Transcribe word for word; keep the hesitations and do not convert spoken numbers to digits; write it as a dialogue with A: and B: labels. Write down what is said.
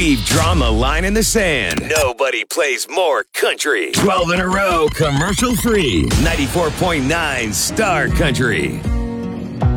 A: We've drawn the line in the sand. Nobody plays more country. twelve in a row, commercial free. ninety-four point nine Star Country.